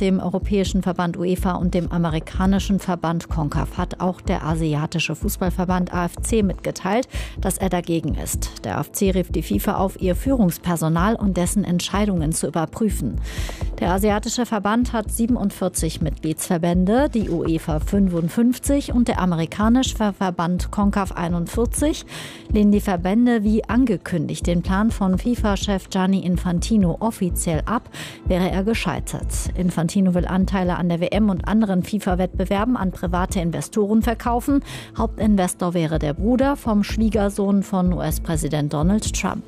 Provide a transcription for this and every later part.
dem Europäischen Verband UEFA und dem amerikanischen Verband CONCACAF hat auch der asiatische Fußballverband AFC mitgeteilt, dass er dagegen ist. Der AFC rief die FIFA auf, ihr Führungspersonal und dessen Entscheidungen zu überprüfen. Der asiatische Verband hat 47 Mitgliedsverbände, die UEFA 55 und der amerikanische Verband CONCACAF 41 lehnen die Verbände wie angekündigt den Plan von FIFA-Chef Gianni Infantino offiziell ab, wäre er gescheitert. Infantino will Anteile an der WM und anderen FIFA-Wettbewerben an private Investoren verkaufen. Hauptinvestor wäre der Bruder vom Schwiegersohn von US-Präsident Donald Trump.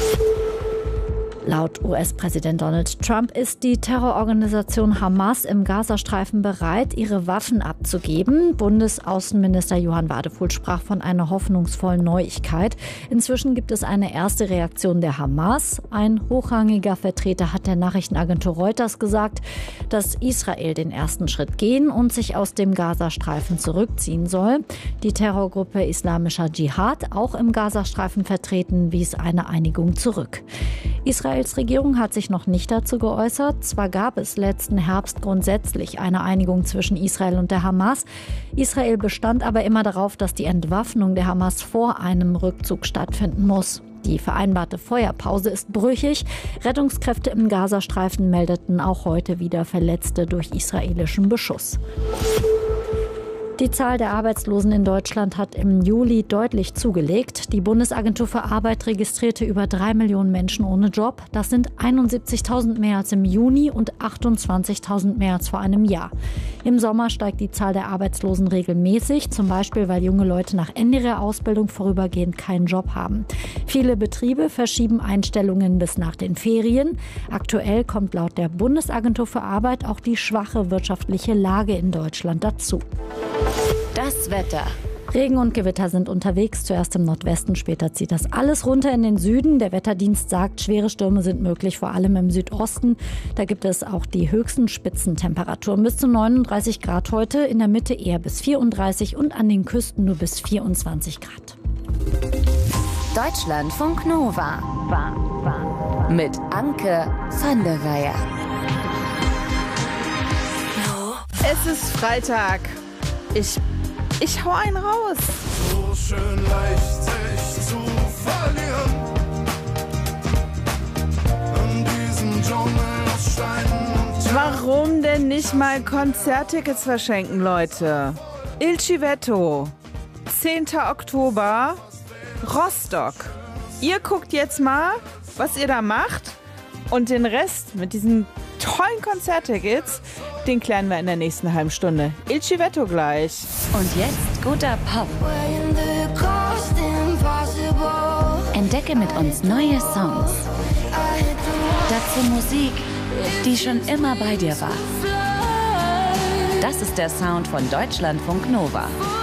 Laut US-Präsident Donald Trump ist die Terrororganisation Hamas im Gazastreifen bereit, ihre Waffen abzugeben. Bundesaußenminister Johann Wadefuhl sprach von einer hoffnungsvollen Neuigkeit. Inzwischen gibt es eine erste Reaktion der Hamas. Ein hochrangiger Vertreter hat der Nachrichtenagentur Reuters gesagt, dass Israel den ersten Schritt gehen und sich aus dem Gazastreifen zurückziehen soll. Die Terrorgruppe Islamischer Dschihad, auch im Gazastreifen vertreten, wies eine Einigung zurück. Israels Regierung hat sich noch nicht dazu geäußert. Zwar gab es letzten Herbst grundsätzlich eine Einigung zwischen Israel und der Hamas. Israel bestand aber immer darauf, dass die Entwaffnung der Hamas vor einem Rückzug stattfinden muss. Die vereinbarte Feuerpause ist brüchig. Rettungskräfte im Gazastreifen meldeten auch heute wieder Verletzte durch israelischen Beschuss. Die Zahl der Arbeitslosen in Deutschland hat im Juli deutlich zugelegt. Die Bundesagentur für Arbeit registrierte über 3 Millionen Menschen ohne Job. Das sind 71.000 mehr als im Juni und 28.000 mehr als vor einem Jahr. Im Sommer steigt die Zahl der Arbeitslosen regelmäßig, zum Beispiel, weil junge Leute nach Ende ihrer Ausbildung vorübergehend keinen Job haben. Viele Betriebe verschieben Einstellungen bis nach den Ferien. Aktuell kommt laut der Bundesagentur für Arbeit auch die schwache wirtschaftliche Lage in Deutschland dazu. Das Wetter. Regen und Gewitter sind unterwegs, zuerst im Nordwesten, später zieht das alles runter in den Süden. Der Wetterdienst sagt, schwere Stürme sind möglich, vor allem im Südosten. Da gibt es auch die höchsten Spitzentemperaturen bis zu 39 Grad heute, in der Mitte eher bis 34 und an den Küsten nur bis 24 Grad. Deutschlandfunk Nova. Mit Anke van der Weyer. Es ist Freitag. Ich hau einen raus. So schön leicht sich zu verlieren. In diesem Dschungel aus Steinen und Tieren. Warum denn nicht mal Konzerttickets verschenken, Leute? Il Civetto, 10. Oktober, Rostock. Ihr guckt jetzt mal, was ihr da macht. Und den Rest mit diesen tollen Konzerttickets, den klären wir in der nächsten halben Stunde. Il Civetto gleich. Und jetzt guter Pop. Entdecke mit uns neue Songs. Dazu Musik, die schon immer bei dir war. Das ist der Sound von Deutschlandfunk Nova.